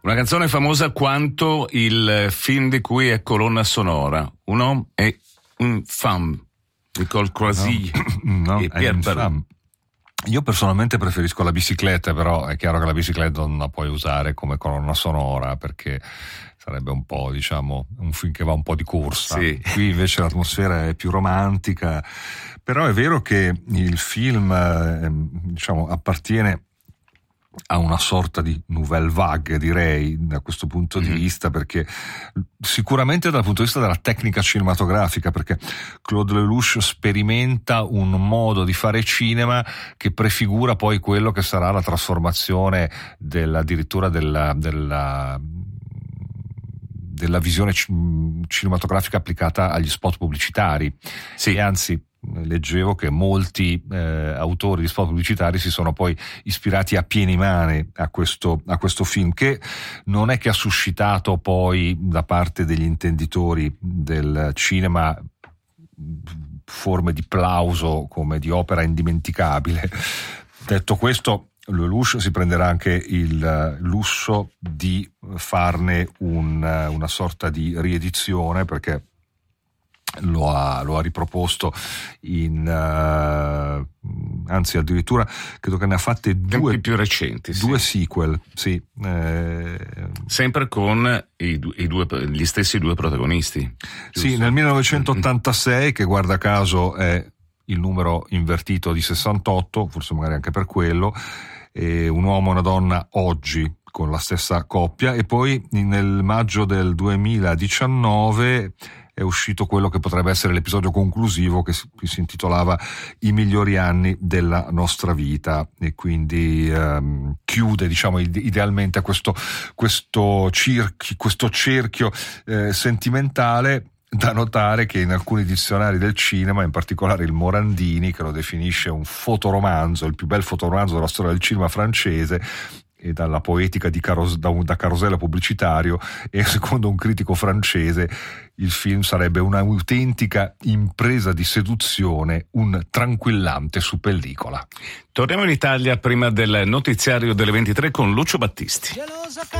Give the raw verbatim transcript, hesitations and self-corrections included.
Una canzone famosa quanto il film di cui è colonna sonora, Un homme et une femme di Nicole Croisille no, e Pierre Baru. Io personalmente preferisco la bicicletta, però è chiaro che la bicicletta non la puoi usare come colonna sonora perché sarebbe un po', diciamo, un film che va un po' di corsa. Sì. Qui invece l'atmosfera è più romantica, però è vero che il film, eh, diciamo, appartiene a una sorta di nouvelle vague, direi, da questo punto mm-hmm. di vista, perché sicuramente dal punto di vista della tecnica cinematografica, perché Claude Lelouch sperimenta un modo di fare cinema che prefigura poi quello che sarà la trasformazione della, addirittura della, della della visione cinematografica applicata agli spot pubblicitari. Sì, e anzi leggevo che molti eh, autori di spot pubblicitari si sono poi ispirati a pieni mani a questo, a questo film, che non è che ha suscitato poi da parte degli intenditori del cinema forme di plauso come di opera indimenticabile. Detto questo, Lelouch si prenderà anche il lusso di farne un, una sorta di riedizione, perché lo ha, lo ha riproposto in uh, anzi addirittura credo che ne ha fatte due tempi più recenti, due sì. sequel, sì, eh, sempre con i, i due, gli stessi due protagonisti. Sì, giusto? nel millenovecentottantasei, che guarda caso è il numero invertito di sessantotto, forse magari anche per quello, e Un uomo e una donna oggi con la stessa coppia, e poi nel maggio del duemiladiciannove è uscito quello che potrebbe essere l'episodio conclusivo, che si, che si intitolava I migliori anni della nostra vita, e quindi ehm, chiude, diciamo, idealmente questo, questo, circhi, questo cerchio eh, sentimentale. Da notare che in alcuni dizionari del cinema, in particolare il Morandini, che lo definisce un fotoromanzo, il più bel fotoromanzo della storia del cinema francese, e dalla poetica di Caros- da, da Carosello pubblicitario, e secondo un critico francese il film sarebbe un'autentica impresa di seduzione, un tranquillante su pellicola. Torniamo in Italia prima del notiziario delle ventitré con Lucio Battisti.